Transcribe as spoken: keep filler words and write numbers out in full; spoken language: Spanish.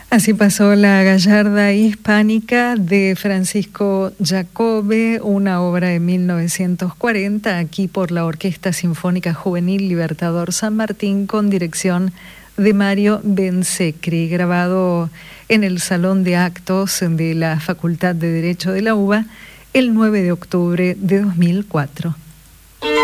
Así pasó La Gallarda Hispánica de Francisco Jacobe, una obra de mil novecientos cuarenta, aquí por la Orquesta Sinfónica Juvenil Libertador San Martín, con dirección de Mario Bensecri, grabado en el Salón de Actos de la Facultad de Derecho de la UBA el nueve de octubre de dos mil cuatro.